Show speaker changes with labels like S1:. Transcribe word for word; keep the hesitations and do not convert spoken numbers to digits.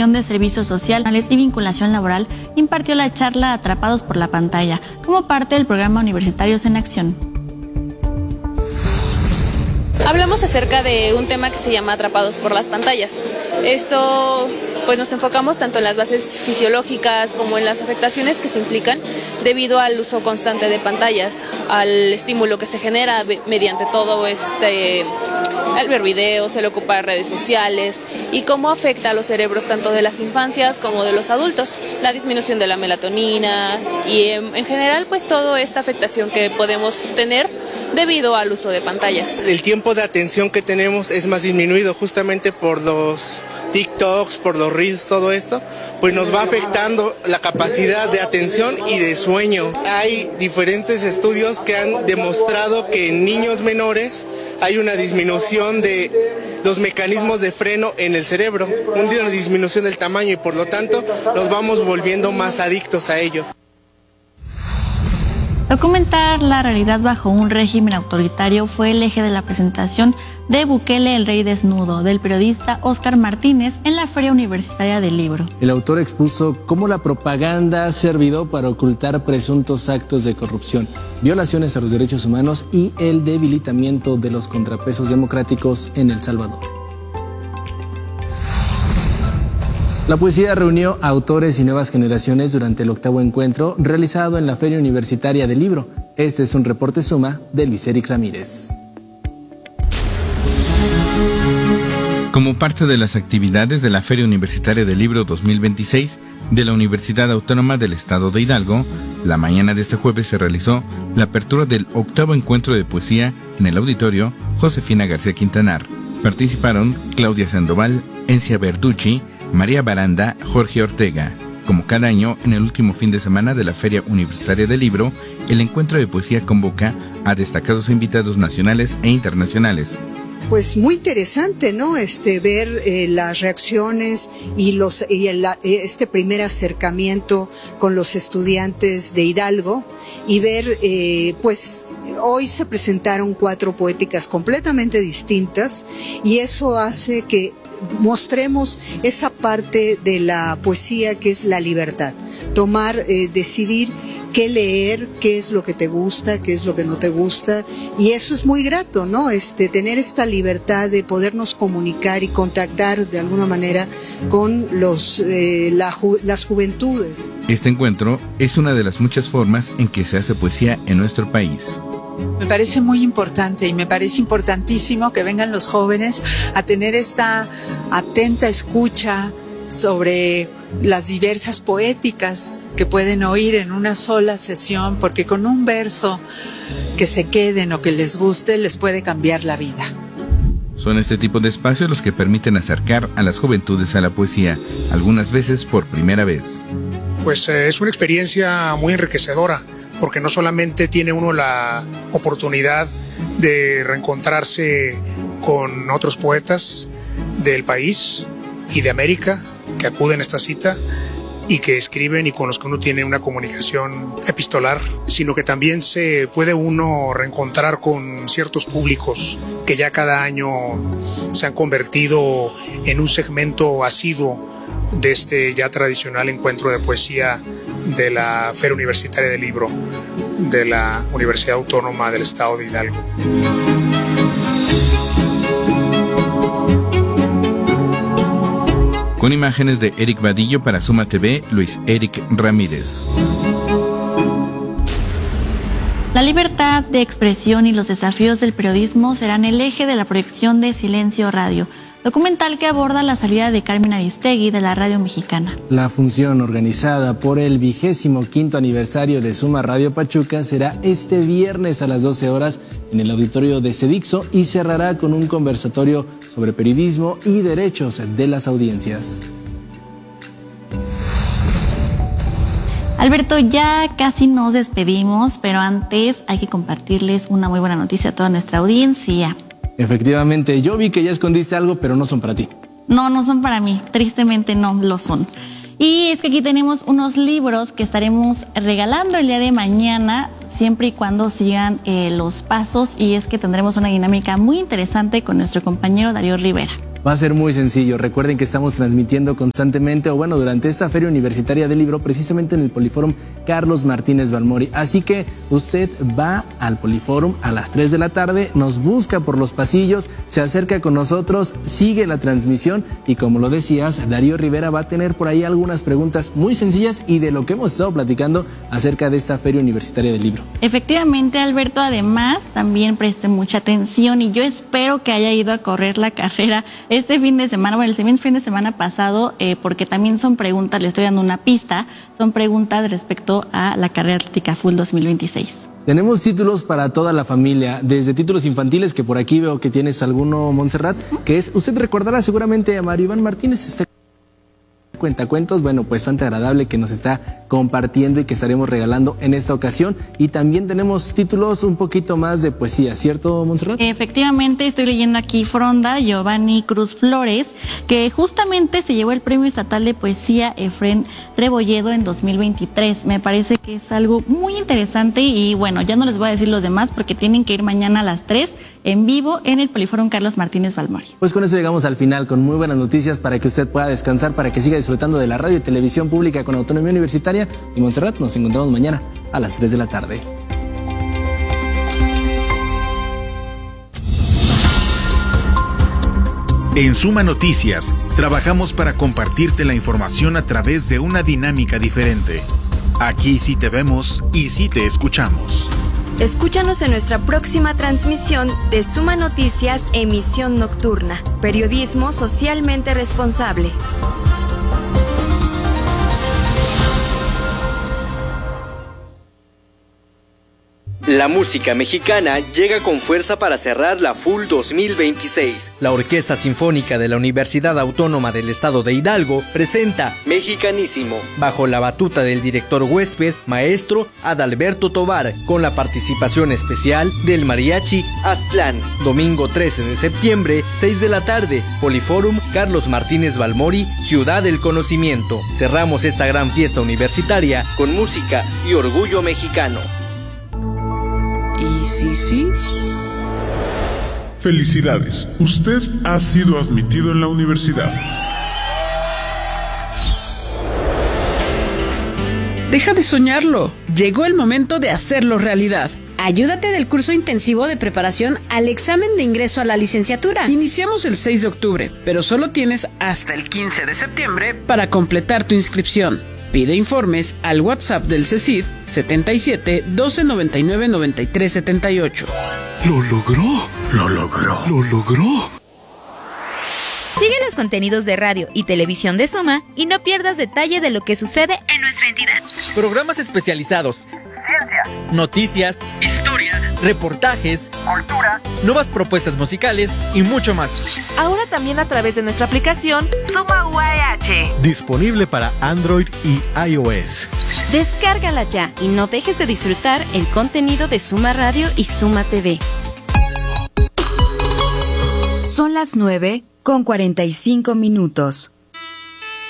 S1: Dirección de Servicios Sociales y Vinculación Laboral impartió la charla Atrapados por la Pantalla, como parte del programa Universitarios en Acción.
S2: Hablamos acerca de un tema que se llama Atrapados por las Pantallas. Esto, pues nos enfocamos tanto en las bases fisiológicas como en las afectaciones que se implican debido al uso constante de pantallas, al estímulo que se genera mediante todo este, el ver videos, el ocupar redes sociales y cómo afecta a los cerebros tanto de las infancias como de los adultos, la disminución de la melatonina y en, en general pues toda esta afectación que podemos tener debido al uso de pantallas.
S3: El tiempo de atención que tenemos es más disminuido justamente por los TikToks, por los Reels, todo esto, pues nos va afectando la capacidad de atención y de sueño. Hay diferentes estudios que han demostrado que en niños menores hay una disminución de los mecanismos de freno en el cerebro, una disminución del tamaño y por lo tanto nos vamos volviendo más adictos a ello.
S1: Documentar la realidad bajo un régimen autoritario fue el eje de la presentación de Bukele, el Rey Desnudo, del periodista Óscar Martínez en la Feria Universitaria del Libro.
S4: El autor expuso cómo la propaganda ha servido para ocultar presuntos actos de corrupción, violaciones a los derechos humanos y el debilitamiento de los contrapesos democráticos en El Salvador. La poesía reunió a autores y nuevas generaciones durante el octavo encuentro realizado en la Feria Universitaria del Libro. Este es un reporte suma de Luis Eric Ramírez.
S5: Como parte de las actividades de la Feria Universitaria del Libro dos mil veintiséis de la Universidad Autónoma del Estado de Hidalgo, la mañana de este jueves se realizó la apertura del octavo encuentro de poesía en el auditorio Josefina García Quintanar. Participaron Claudia Sandoval, Encia Bertucci, María Baranda, Jorge Ortega. Como cada año, en el último fin de semana de la Feria Universitaria del Libro, el encuentro de poesía convoca a destacados invitados nacionales e internacionales.
S6: Pues muy interesante, ¿no? Este ver eh, las reacciones y los y el, este primer acercamiento con los estudiantes de Hidalgo y ver, eh, pues hoy se presentaron cuatro poéticas completamente distintas y eso hace que mostremos esa parte de la poesía que es la libertad, tomar, eh, decidir qué leer, qué es lo que te gusta, qué es lo que no te gusta, y eso es muy grato, ¿no? Este, tener esta libertad de podernos comunicar y contactar de alguna manera con los, eh, la ju- las juventudes.
S5: Este encuentro es una de las muchas formas en que se hace poesía en nuestro país.
S7: Me parece muy importante y me parece importantísimo que vengan los jóvenes a tener esta atenta escucha sobre las diversas poéticas que pueden oír en una sola sesión, porque con un verso que se queden o que les guste les puede cambiar la vida.
S5: Son este tipo de espacios los que permiten acercar a las juventudes a la poesía, algunas veces por primera vez.
S8: Pues eh, es una experiencia muy enriquecedora, porque no solamente tiene uno la oportunidad de reencontrarse con otros poetas del país y de América que acuden a esta cita y que escriben y con los que uno tiene una comunicación epistolar, sino que también se puede uno reencontrar con ciertos públicos que ya cada año se han convertido en un segmento asiduo de este ya tradicional encuentro de poesía de la Feria Universitaria del Libro de la Universidad Autónoma del Estado de Hidalgo.
S5: Con imágenes de Eric Vadillo para Suma T V, Luis Eric Ramírez.
S1: La libertad de expresión y los desafíos del periodismo serán el eje de la proyección de Silencio Radio, documental que aborda la salida de Carmen Aristegui de la radio mexicana.
S4: La función organizada por el vigésimo quinto aniversario de Suma Radio Pachuca será este viernes a las doce horas en el auditorio de Cedixo y cerrará con un conversatorio sobre periodismo y derechos de las audiencias.
S1: Alberto, ya casi nos despedimos, pero antes hay que compartirles una muy buena noticia a toda nuestra audiencia.
S4: Efectivamente, yo vi que ya escondiste algo, pero no son para ti.
S1: No, no son para mí, tristemente no lo son. Y es que aquí tenemos unos libros que estaremos regalando el día de mañana, siempre y cuando sigan eh, los pasos, y es que tendremos una dinámica muy interesante con nuestro compañero Darío Rivera.
S4: Va a ser muy sencillo. Recuerden que estamos transmitiendo constantemente, o bueno, durante esta Feria Universitaria del Libro, precisamente en el Poliforum Carlos Martínez Balmori. Así que usted va al Poliforum a las tres de la tarde, nos busca por los pasillos, se acerca con nosotros, sigue la transmisión y, como lo decías, Darío Rivera va a tener por ahí algunas preguntas muy sencillas y de lo que hemos estado platicando acerca de esta Feria Universitaria del Libro.
S1: Efectivamente, Alberto, además también preste mucha atención y yo espero que haya ido a correr la carrera este fin de semana, bueno, el fin de semana pasado, eh, porque también son preguntas, le estoy dando una pista, son preguntas respecto a la carrera atlética Full dos mil veintiséis.
S4: Tenemos títulos para toda la familia, desde títulos infantiles, que por aquí veo que tienes alguno, Montserrat, que es, usted recordará seguramente a Mario Iván Martínez, este cuentacuentos, bueno, pues bastante agradable que nos está compartiendo y que estaremos regalando en esta ocasión. Y también tenemos títulos un poquito más de poesía, ¿cierto, Montserrat?
S1: Efectivamente, estoy leyendo aquí Fronda, Giovanni Cruz Flores, que justamente se llevó el Premio Estatal de Poesía Efrén Rebolledo en dos mil veintitrés. Me parece que es algo muy interesante y bueno, ya no les voy a decir los demás porque tienen que ir mañana a las tres en vivo en el Poliforum Carlos Martínez Balmori.
S4: Pues con eso llegamos al final, con muy buenas noticias para que usted pueda descansar, para que siga disfrutando de la radio y televisión pública con autonomía universitaria. Y Montserrat, nos encontramos mañana a las tres de la tarde.
S9: En Suma Noticias, trabajamos para compartirte la información a través de una dinámica diferente. Aquí sí te vemos y sí te escuchamos.
S10: Escúchanos en nuestra próxima transmisión de Suma Noticias, emisión nocturna. Periodismo socialmente responsable.
S11: La música mexicana llega con fuerza para cerrar la Full dos mil veintiséis. La Orquesta Sinfónica de la Universidad Autónoma del Estado de Hidalgo presenta Mexicanísimo, bajo la batuta del director huésped, maestro Adalberto Tovar, con la participación especial del Mariachi Aztlán. Domingo trece de septiembre, seis de la tarde, Poliforum Carlos Martínez Balmori, Ciudad del Conocimiento. Cerramos esta gran fiesta universitaria con música y orgullo mexicano.
S12: ¿Y sí, sí?
S13: Felicidades, usted ha sido admitido en la universidad.
S12: Deja de soñarlo, llegó el momento de hacerlo realidad.
S14: Ayúdate del curso intensivo de preparación al examen de ingreso a la licenciatura.
S12: Iniciamos el seis de octubre, pero solo tienes hasta el quince de septiembre para completar tu inscripción. Pide informes al WhatsApp del CECID setenta y siete, doce, noventa y nueve, noventa y tres, setenta y ocho.
S13: ¡Lo logró! ¡Lo logró! ¡Lo logró!
S15: Sigue los contenidos de radio y televisión de Suma y no pierdas detalle de lo que sucede en nuestra entidad.
S16: Programas especializados, ciencia, noticias, historia, reportajes, cultura, nuevas propuestas musicales y mucho más.
S17: Ahora también a través de nuestra aplicación Suma U A H.
S18: Disponible para Android y iOS.
S14: Descárgala ya y no dejes de disfrutar el contenido de Suma Radio y Suma T V.
S10: Son las nueve con cuarenta y cinco minutos.